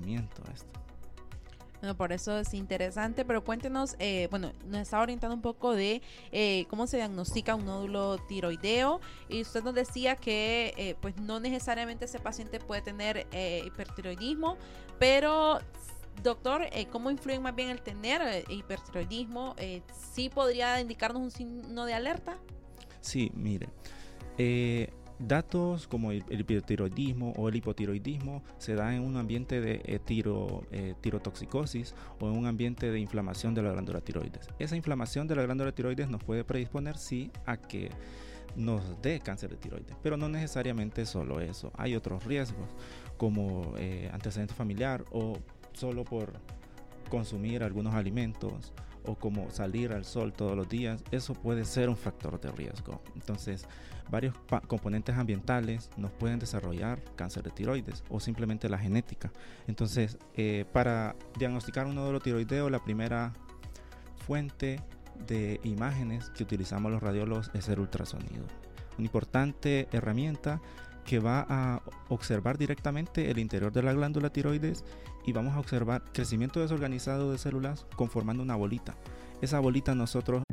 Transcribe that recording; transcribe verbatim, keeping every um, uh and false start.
seguimiento a esto. Bueno, por eso es interesante, pero cuéntenos, eh, bueno, nos está orientando un poco de eh, cómo se diagnostica un nódulo tiroideo, y usted nos decía que eh, pues no necesariamente ese paciente puede tener eh, hipertiroidismo, pero doctor, eh, ¿cómo influye más bien el tener eh, hipertiroidismo? Eh, ¿Sí podría indicarnos un signo de alerta? Sí, mire, eh, datos como el, el hipertiroidismo o el hipotiroidismo se dan en un ambiente de eh, tiro, eh, tirotoxicosis o en un ambiente de inflamación de la glándula tiroides. Esa inflamación de la glándula tiroides nos puede predisponer, sí, a que nos dé cáncer de tiroides, pero no necesariamente solo eso. Hay otros riesgos como eh, antecedente familiar o solo por consumir algunos alimentos o como salir al sol todos los días. Eso puede ser un factor de riesgo. Entonces, varios pa- componentes ambientales nos pueden desarrollar cáncer de tiroides o simplemente la genética. Entonces, eh, para diagnosticar un nódulo tiroideo, la primera fuente de imágenes que utilizamos los radiólogos es el ultrasonido, una importante herramienta que va a observar directamente el interior de la glándula tiroides y vamos a observar crecimiento desorganizado de células conformando una bolita. Esa bolita nosotros